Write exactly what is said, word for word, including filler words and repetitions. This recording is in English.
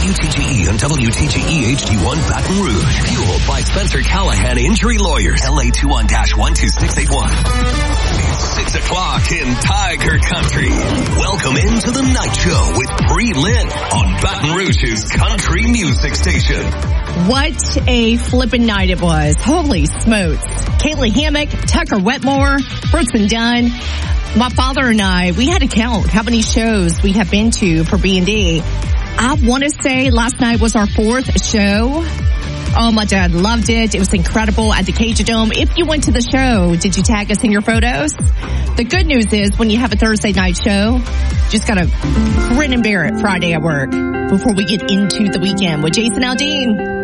W T G E and W T G E H D one Baton Rouge. Fueled by Spencer Callahan Injury Lawyers. L A two one one two six eight one. It's six o'clock in Tiger Country. Welcome into the night show with Bree Lynn on Baton Rouge's country music station. What a flippin' night it was. Holy smokes. Kaylee Hammock, Tucker Wetmore, Brooks and Dunn. My father and I, we had to count how many shows we have been to for B and D. I want to say last night was our fourth show. Oh, my dad loved it. It was incredible at the Cajun Dome. If you went to the show, did you tag us in your photos? The good news is when you have a Thursday night show, just got to grin and bear it Friday at work before we get into the weekend with Jason Aldean.